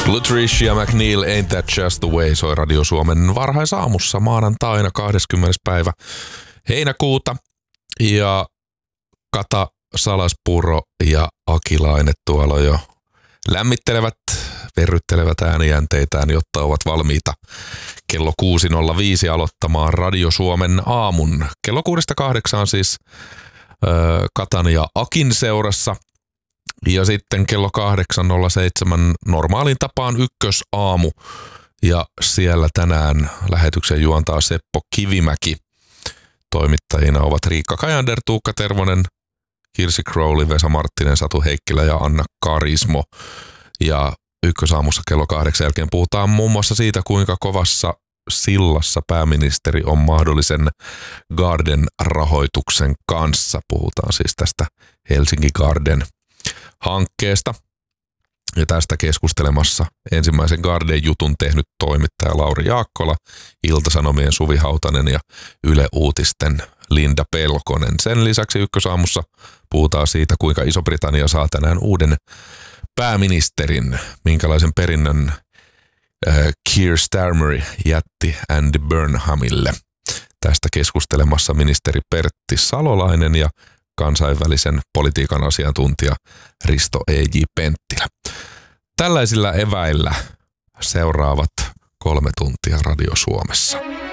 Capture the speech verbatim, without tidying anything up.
Latricia McNeil, Ain't That Just The Way, soi Radio Suomen varhaisaamussa maanantaina kahdeskymmenes päivä heinäkuuta. Ja Kata, Salaspuro ja Akilainen tuolla jo lämmittelevät, verryttelevät äänijänteitään, jotta ovat valmiita kello kuusi nolla viisi aloittamaan Radio Suomen aamun. Kello kuudesta kahdeksaan siis äh, Katan ja Akin seurassa. Ja sitten kello kahdeksan nolla seitsemän normaaliin tapaan ykkösaamu. Ja siellä tänään lähetyksen juontaa Seppo Kivimäki. Toimittajina ovat Riikka Kajander, Tuukka Tervonen, Kirsi Crowley, Vesa Marttinen, Satu Heikkilä ja Anna Karismo. Ja ykkösaamussa kello kahdeksan jälkeen puhutaan muun muassa siitä, kuinka kovassa sillassa pääministeri on mahdollisen Garden-rahoituksen kanssa. Puhutaan siis tästä Helsinki Garden-hankkeesta. Ja tästä keskustelemassa ensimmäisen Garden-jutun tehnyt toimittaja Lauri Jaakkola, Ilta-Sanomien Suvi Hautanen ja Yle Uutisten Linda Pelkonen. Sen lisäksi ykkösaamussa puhutaan siitä, kuinka Iso-Britannia saa tänään uuden pääministerin, minkälaisen perinnön äh, Keir Starmer jätti Andy Burnhamille. Tästä keskustelemassa ministeri Pertti Salolainen ja kansainvälisen politiikan asiantuntija Risto E J Penttilä. Tällaisilla eväillä seuraavat kolme tuntia Radio Suomessa.